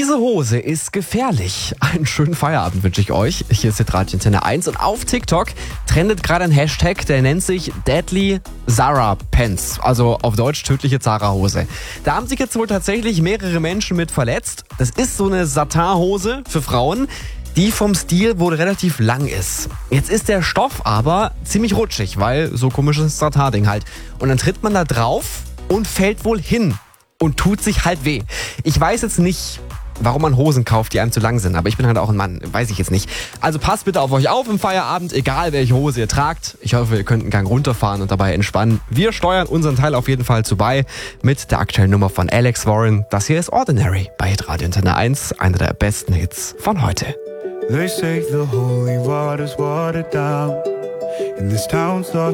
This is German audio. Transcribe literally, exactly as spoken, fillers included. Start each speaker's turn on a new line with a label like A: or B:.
A: Diese Hose ist gefährlich. Einen schönen Feierabend wünsche ich euch. Hier ist Hitradio Antenne eins und auf TikTok trendet gerade ein Hashtag, der nennt sich Deadly Zara Pants, also auf Deutsch tödliche Zara-Hose. Da haben sich jetzt wohl tatsächlich mehrere Menschen mit verletzt. Das ist so eine Satin-Hose für Frauen, die vom Stil wohl relativ lang ist. Jetzt ist der Stoff aber ziemlich rutschig, weil so komisches Satin-Ding halt. Und dann tritt man da drauf und fällt wohl hin und tut sich halt weh. Ich weiß jetzt nicht, warum man Hosen kauft, die einem zu lang sind, aber ich bin halt auch ein Mann, weiß ich jetzt nicht. Also passt bitte auf euch auf im Feierabend, egal welche Hose ihr tragt. Ich hoffe, ihr könnt einen Gang runterfahren und dabei entspannen. Wir steuern unseren Teil auf jeden Fall zu bei mit der aktuellen Nummer von Alex Warren. Das hier ist Ordinary bei Hitradio Antenne eins, einer der besten Hits von heute.
B: They say the holy water's watered down, and this town's lost